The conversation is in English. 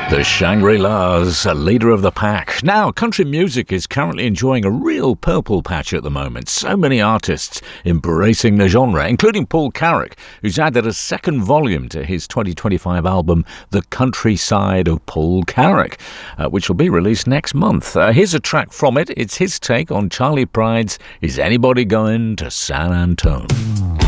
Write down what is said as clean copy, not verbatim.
The Shangri-Las, a leader of the pack. Now, country music is currently enjoying a real purple patch at the moment. So many artists embracing the genre, including Paul Carrack, who's added a second volume to his 2025 album, The Countryside of Paul Carrack, which will be released next month. Here's a track from it. It's his take on Charley Pride's Is Anybody Going to San Antone?